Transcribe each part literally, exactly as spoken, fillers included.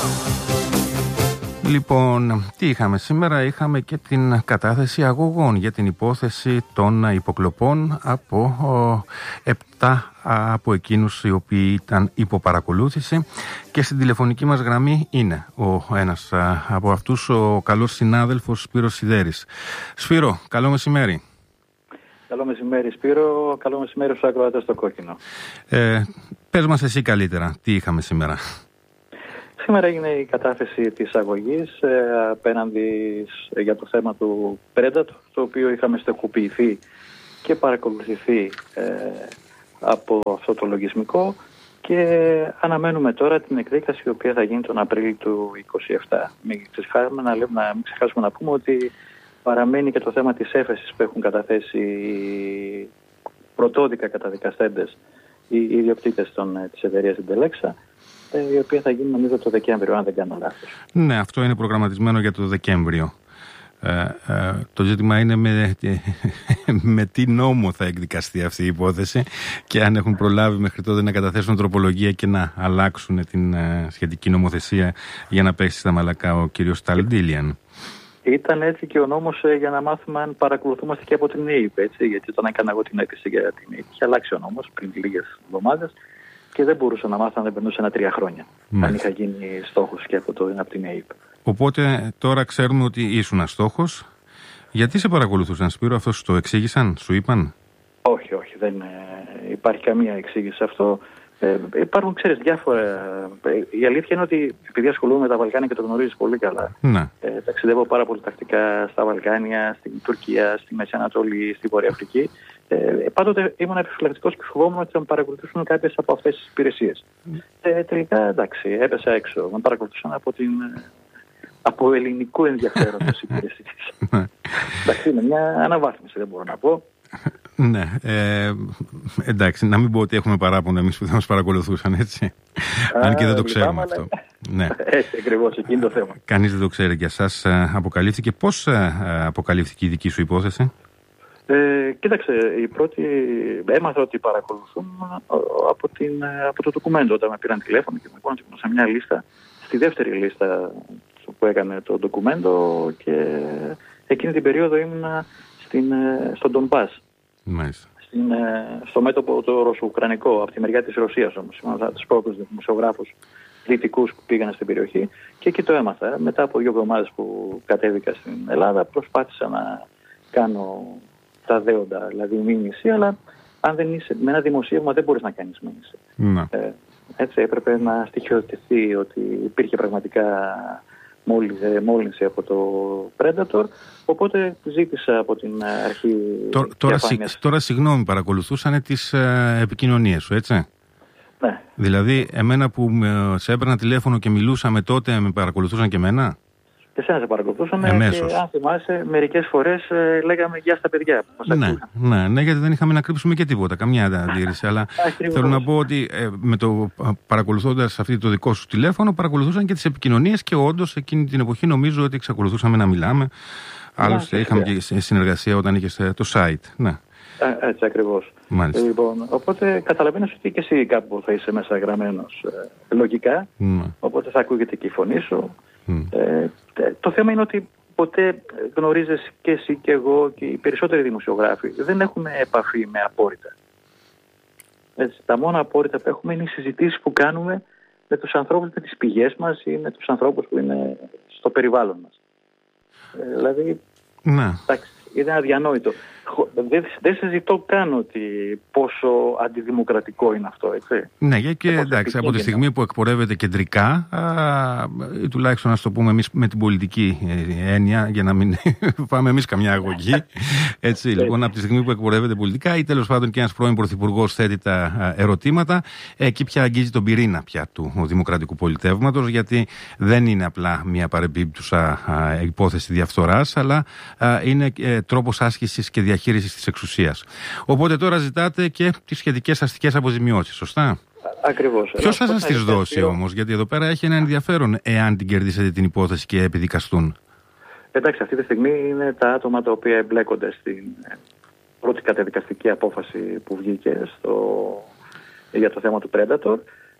Λοιπόν, τι είχαμε σήμερα? Είχαμε και την κατάθεση αγωγών για την υπόθεση των υποκλοπών από επτά από εκείνους οι οποίοι ήταν υποπαρακολούθηση, και στην τηλεφωνική μας γραμμή είναι ο ένας από αυτούς, ο καλός συνάδελφος Σπύρος Σιδέρης. Σπύρο, καλό μεσημέρι. Καλό μεσημέρι Σπύρο, καλό μεσημέρι στους ακροατές στο Κόκκινο. Ε, πες μας εσύ καλύτερα, τι είχαμε σήμερα? Σήμερα έγινε η κατάθεση της αγωγής ε, απέναντι ε, για το θέμα του Predator, το οποίο είχαμε στοχοποιηθεί και παρακολουθηθεί ε, από αυτό το λογισμικό, και αναμένουμε τώρα την εκδίκαση η οποία θα γίνει τον Απρίλιο του είκοσι επτά. Μην ξεχάσουμε να, να, μην ξεχάσουμε να πούμε ότι παραμένει και το θέμα της έφεσης που έχουν καταθέσει πρωτόδικα καταδικαστέντες οι ιδιοκτήτες της εταιρείας Intelexa, η οποία θα γίνει νομίζω το Δεκέμβριο, αν δεν κάνω λάθος. Ναι, αυτό είναι προγραμματισμένο για το Δεκέμβριο. Ε, ε, το ζήτημα είναι με, με τι νόμο θα εκδικαστεί αυτή η υπόθεση και αν έχουν προλάβει μέχρι τότε να καταθέσουν τροπολογία και να αλλάξουν την ε, σχετική νομοθεσία για να πέσει στα μαλακά ο κύριος Σταλντήλιαν. Ήταν έτσι και ο νόμος ε, για να μάθουμε αν παρακολουθούμαστε και από την ΕΕΠ, έτσι, γιατί όταν έκανα εγώ την αίτηση για την ΕΕΠ είχε αλλάξει ο νόμος πριν λίγες εβδομάδες και δεν μπορούσα να μάθω αν δεν περνούσε ένα τρία χρόνια. Μάλιστα. Αν είχα γίνει στόχος και από, το, από την ΕΕΠ. Οπότε τώρα ξέρουμε ότι ήσουν στόχος. Γιατί σε παρακολουθούσαν, Σπύρο, αυτό σου το εξήγησαν, σου είπαν? Όχι, όχι, δεν ε, υπάρχει καμία εξήγηση σε αυτό. Ε, υπάρχουν, ξέρεις, διάφορα. Ε, η αλήθεια είναι ότι επειδή ασχολούμαι με τα Βαλκάνια και το γνωρίζεις πολύ καλά, ε, ταξιδεύω πάρα πολύ τακτικά στα Βαλκάνια, στην Τουρκία, στη Μέση Ανατολή, στη Βόρεια Αφρική. Ε, πάντοτε ήμουν επιφυλακτικός και φοβόμουν ότι θα με παρακολουθήσουν κάποιες από αυτές τις υπηρεσίες. Ε, τελικά, εντάξει, έπεσα έξω. Με παρακολουθούσαν από, την, από ελληνικό ενδιαφέρον τις υπηρεσίες. Εντάξει, είναι μια αναβάθμιση, δεν μπορώ να πω. Ναι, ε, εντάξει, να μην πω ότι έχουμε παράπονο εμείς που δεν μας παρακολουθούσαν, έτσι. Α, αν και δεν το ξέρουμε λυπάμαι, αυτό. Ναι. Έτσι ακριβώς, εκεί είναι το θέμα. Κανείς δεν το ξέρει. Για εσάς αποκαλύφθηκε. Πώς αποκαλύφθηκε η δική σου υπόθεση? Ε, κοίταξε, η πρώτη έμαθα ότι παρακολουθούν από, την, από το ντοκουμέντο όταν με πήραν τηλέφωνο και με κόντεψαν σε μια λίστα, στη δεύτερη λίστα που έκανε το ντοκουμέντο, και εκείνη την περίοδο ήμουνα στην, στον Ντονμπάς. Στην, στο μέτωπο το ρωσο-ουκρανικό, από τη μεριά της Ρωσίας όμως. Ήμουν από τους πρώτους δημοσιογράφους δυτικούς που πήγαν στην περιοχή και εκεί το έμαθα. Μετά από δύο εβδομάδες που κατέβηκα στην Ελλάδα προσπάθησα να κάνω τα δέοντα, δηλαδή μήνυση, αλλά αν δεν είσαι με ένα δημοσίευμα δεν μπορείς να κάνεις μήνυση. Ναι. Ε, έτσι έπρεπε να στοιχειοθετηθεί ότι υπήρχε πραγματικά μόλυνση από το Predator, οπότε ζήτησα από την αρχή... Τώρα, τώρα, τώρα συγγνώμη, παρακολουθούσαν τις ε, επικοινωνίες σου, έτσι? Ναι. Δηλαδή, εμένα που με, σε έπαιρνα τηλέφωνο και μιλούσαμε τότε, με παρακολουθούσαν και εμένα? Και εσένα σε παρακολουθούσαμε. Εμέσως. Και αν θυμάσαι, μερικές φορές ε, λέγαμε γεια στα παιδιά. Ναι, ναι, ναι, γιατί δεν είχαμε να κρύψουμε και τίποτα, καμιά αντίρρηση. Αλλά θέλω να πω ότι ε, με το παρακολουθώντας αυτή το δικό σου τηλέφωνο, παρακολουθούσαν και τις επικοινωνίες και όντως εκείνη την εποχή νομίζω ότι εξακολουθούσαμε να μιλάμε. Άλλωστε, είχαμε και συνεργασία όταν είχε το site. Ναι. Έτσι ακριβώς. Λοιπόν, οπότε καταλαβαίνεις ότι και εσύ κάπου θα είσαι μέσα γραμμένος ε, λογικά. Mm. Οπότε θα ακούγεται και η φωνή σου. Mm. Ε, το θέμα είναι ότι ποτέ γνωρίζεις και εσύ και εγώ και οι περισσότεροι δημοσιογράφοι δεν έχουμε επαφή με απόρριτα. Έτσι, τα μόνα απόρριτα που έχουμε είναι οι συζητήσεις που κάνουμε με τους ανθρώπους, με τις πηγές μας ή με τους ανθρώπους που είναι στο περιβάλλον μας. Ε, δηλαδή, ναι. εντάξει, είναι αδιανόητο. Δεν, δεν συζητώ καν ότι πόσο αντιδημοκρατικό είναι αυτό, έτσι. Ναι, και εντάξει, από τη στιγμή που εκπορεύεται κεντρικά, α, ή τουλάχιστον να το πούμε εμείς με την πολιτική έννοια, για να μην πάμε εμείς καμιά αγωγή, έτσι, λοιπόν, από τη στιγμή που εκπορεύεται πολιτικά ή τέλος πάντων και ένας πρώην πρωθυπουργός θέτει τα ερωτήματα, εκεί πια αγγίζει τον πυρήνα πια του δημοκρατικού πολιτεύματος, γιατί δεν είναι απλά μια παρεμπίπτουσα υπόθεση διαφθοράς, αλλά α, είναι ε, τρόπος άσκησης και διαχείρισης της εξουσίας. Οπότε τώρα ζητάτε και τις σχετικές αστικές αποζημιώσεις, σωστά? Ακριβώς. Ποιος θα σας τις δώσει όμως? Γιατί εδώ πέρα έχει ένα ενδιαφέρον εάν την κερδίσετε την υπόθεση και επιδικαστούν. Εντάξει, αυτή τη στιγμή είναι τα άτομα τα οποία εμπλέκονται στην πρώτη καταδικαστική απόφαση που βγήκε στο... για το θέμα του Predator.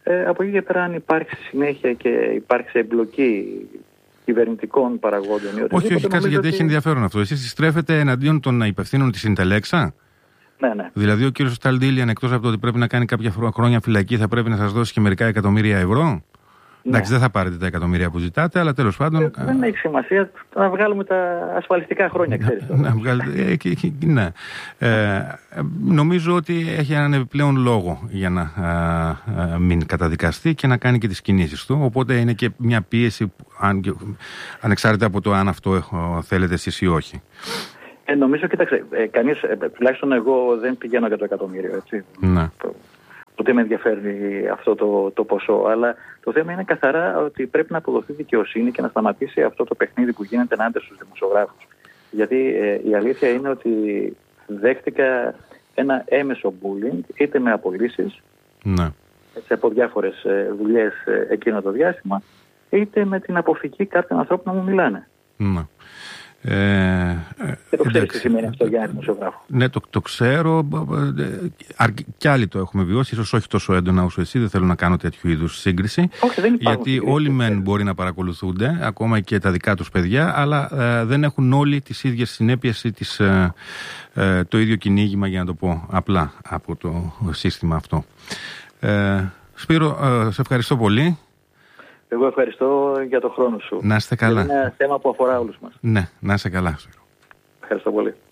Ε, από εκεί και πέρα, αν υπάρξει συνέχεια και υπάρξει εμπλοκή κυβερνητικών παραγόντων. Όχι, όχι, κάτσε, γιατί ότι... έχει ενδιαφέρον αυτό. Εσείς στρέφετε εναντίον των υπευθύνων της Συντελέξα. Ναι, ναι. Δηλαδή, ο κύριος Σταλντήλιαν, εκτός από το ότι πρέπει να κάνει κάποια χρόνια φυλακή, θα πρέπει να σας δώσει και μερικά εκατομμύρια ευρώ. Ναι. Εντάξει, δεν θα πάρετε τα εκατομμύρια που ζητάτε, αλλά τέλος πάντων. Ε, δεν έχει σημασία να βγάλουμε τα ασφαλιστικά χρόνια, ξέρεις. Να, να βγάλετε, ε, και, και, ναι. ε, νομίζω ότι έχει έναν επιπλέον λόγο για να α, α, μην καταδικαστεί και να κάνει και τις κινήσεις του. Οπότε είναι και μια πίεση, αν, ανεξάρτητα από το αν αυτό έχω, θέλετε εσείς ή όχι. Ε, νομίζω, κοίταξε, ε, κανείς, ε, τουλάχιστον εγώ δεν πηγαίνω για το εκατομμύριο, έτσι. Ναι. Ούτε με ενδιαφέρει αυτό το, το ποσό, αλλά το θέμα είναι καθαρά ότι πρέπει να αποδοθεί δικαιοσύνη και να σταματήσει αυτό το παιχνίδι που γίνεται ενάντια στους δημοσιογράφους. Γιατί ε, η αλήθεια είναι ότι δέχτηκα ένα έμεσο bullying, είτε με απολύσεις, ναι, έτσι, από διάφορες ε, δουλειές ε, εκείνο το διάστημα, είτε με την αποφυγή κάποιων ανθρώπων να μου μιλάνε. Ναι. Ε, και το ξέρεις τι σημαίνει αυτό για ένα δημοσιογράφο. Ναι, το, το ξέρω. Κι άλλοι το έχουμε βιώσει, ίσως όχι τόσο έντονα όσο εσύ. Δεν θέλω να κάνω τέτοιου είδους σύγκριση. Όχι, δεν γιατί υπάρχουν, όλοι μεν μπορεί να παρακολουθούνται, ακόμα και τα δικά τους παιδιά, αλλά ε, δεν έχουν όλοι τις ίδιες συνέπειες ή τις, ε, ε, το ίδιο κυνήγημα, για να το πω απλά, από το σύστημα αυτό. Ε, Σπύρο, ε, σε ευχαριστώ πολύ. Εγώ ευχαριστώ για το χρόνο σου. Να είστε καλά. Είναι ένα θέμα που αφορά όλους μας. Ναι, να είστε καλά. Ευχαριστώ πολύ.